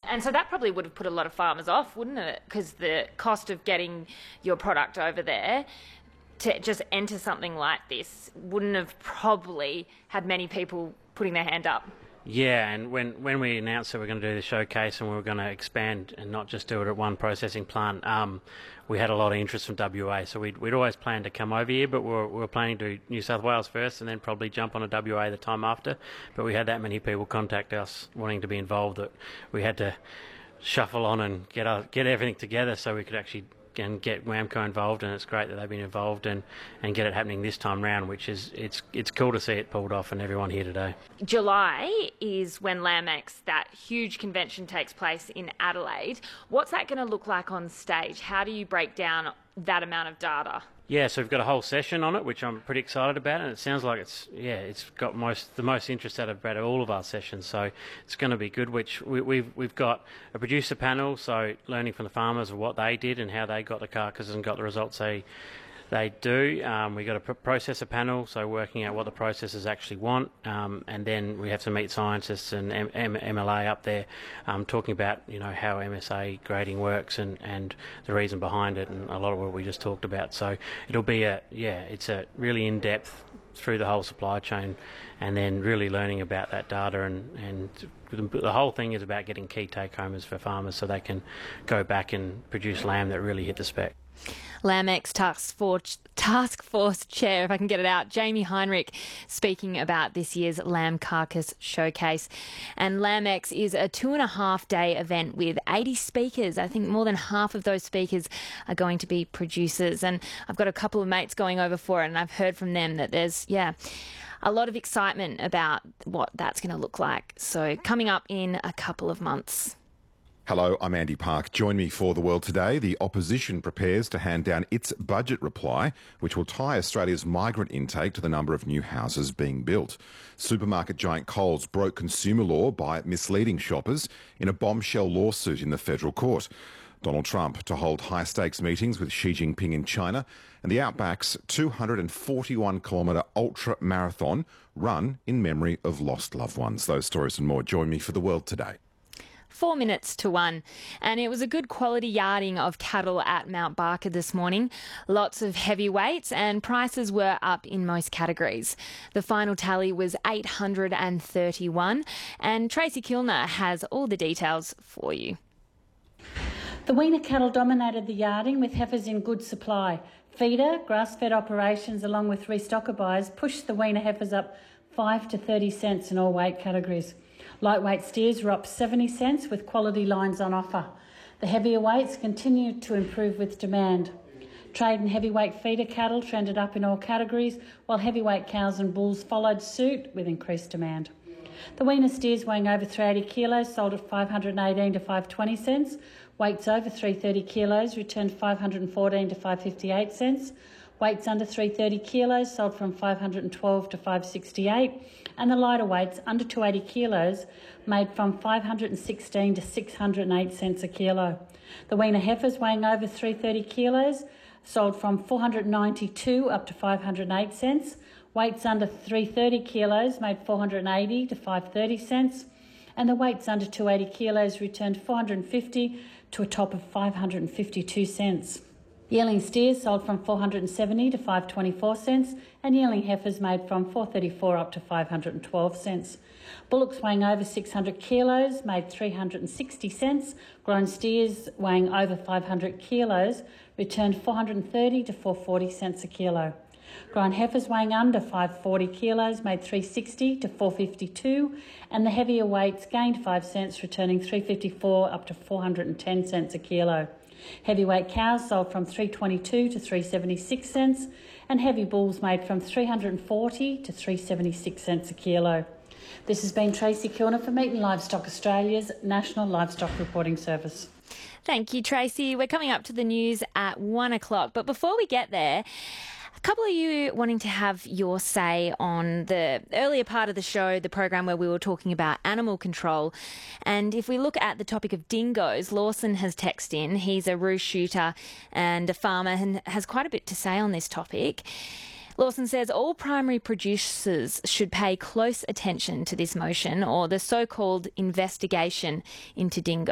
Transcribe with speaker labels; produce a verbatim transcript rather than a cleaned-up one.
Speaker 1: And so that probably would have put a lot of farmers off, wouldn't it? Because the cost of getting your product over there to just enter something like this wouldn't have probably had many people putting their hand up.
Speaker 2: Yeah, and when, when we announced that we were going to do the showcase and we were going to expand and not just do it at one processing plant, um, we had a lot of interest from W A. So we'd, we'd always planned to come over here, but we were, we were planning to do New South Wales first and then probably jump on a W A the time after. But we had that many people contact us wanting to be involved that we had to shuffle on and get our, get everything together so we could actually and get WAMCO involved, and it's great that they've been involved and, and get it happening this time round, which is it's it's cool to see it pulled off and everyone here today.
Speaker 1: July is when LambX, that huge convention, takes place in Adelaide. What's that going to look like on stage? How do you break down that amount of data?
Speaker 2: Yeah, so we've got a whole session on it, which I'm pretty excited about, and it sounds like it's yeah, it's got most the most interest out of about all of our sessions. So it's going to be good. Which we, we've we've got a producer panel, so learning from the farmers of what they did and how they got the carcasses and got the results they they do. Um, we got a processor panel, so working out what the processors actually want, um, and then we have some meat scientists and M M M L A up there um, talking about you know how M S A grading works and, and the reason behind it, and a lot of what we just talked about. So it'll be a yeah, it's a really in depth through the whole supply chain, and then really learning about that data and and the whole thing is about getting key take homers for farmers so they can go back and produce lamb that really hit the spec.
Speaker 1: LambX Task Force, Task Force Chair, if I can get it out, Jamie Heinrich, speaking about this year's Lamb Carcass Showcase. And LambX is a two and a half day event with eighty speakers. I think more than half of those speakers are going to be producers. And I've got a couple of mates going over for it, and I've heard from them that there's, yeah, a lot of excitement about what that's going to look like. So coming up in a couple of months.
Speaker 3: Hello, I'm Andy Park. Join me for The World Today. The opposition prepares to hand down its budget reply, which will tie Australia's migrant intake to the number of new houses being built. Supermarket giant Coles broke consumer law by misleading shoppers in a bombshell lawsuit in the federal court. Donald Trump to hold high-stakes meetings with Xi Jinping in China, and the Outback's two hundred forty-one kilometre ultra-marathon run in memory of lost loved ones. Those stories and more. Join me for The World Today.
Speaker 1: Four minutes to one. And it was a good quality yarding of cattle at Mount Barker this morning. Lots of heavy weights and prices were up in most categories. The final tally was eight hundred thirty-one, and Tracy Kilner has all the details for you.
Speaker 4: The weaner cattle dominated the yarding with heifers in good supply. Feeder, grass-fed operations along with restocker buyers pushed the weaner heifers up five to thirty cents in all weight categories. Lightweight steers were up seventy cents with quality lines on offer. The heavier weights continued to improve with demand. Trade and heavyweight feeder cattle trended up in all categories, while heavyweight cows and bulls followed suit with increased demand. The weaner steers weighing over three hundred eighty kilos sold at five hundred eighteen to five hundred twenty cents. Weights over three hundred thirty kilos returned five hundred fourteen to five hundred fifty-eight cents. Weights under three hundred thirty kilos sold from five hundred twelve to five hundred sixty-eight, and the lighter weights under two hundred eighty kilos made from five hundred sixteen to six hundred eight cents a kilo. The weaner heifers weighing over three hundred thirty kilos sold from four hundred ninety-two up to five hundred eight cents. Weights under three hundred thirty kilos made four hundred eighty to five hundred thirty cents, and the weights under two hundred eighty kilos returned four hundred fifty to a top of five hundred fifty-two cents. Yearling steers sold from four hundred seventy to five hundred twenty-four cents, and yearling heifers made from four hundred thirty-four up to five hundred twelve cents. Bullocks weighing over six hundred kilos made three hundred sixty cents. Grown steers weighing over five hundred kilos returned four hundred thirty to four hundred forty cents a kilo. Grown heifers weighing under five hundred forty kilos made three hundred sixty to four hundred fifty-two, and the heavier weights gained five cents, returning three hundred fifty-four up to four hundred ten cents a kilo. Heavyweight cows sold from three hundred twenty-two to three hundred seventy-six cents, and heavy bulls made from three hundred forty to three hundred seventy-six cents a kilo. This has been Tracy Kilner for Meat and Livestock Australia's National Livestock Reporting Service.
Speaker 1: Thank you, Tracy. We're coming up to the news at one o'clock, but before we get there, a couple of you wanting to have your say on the earlier part of the show, the program where we were talking about animal control. And if we look at the topic of dingoes, Lawson has texted in. He's a roo shooter and a farmer and has quite a bit to say on this topic. Lawson says all primary producers should pay close attention to this motion or the so-called investigation into dingoes.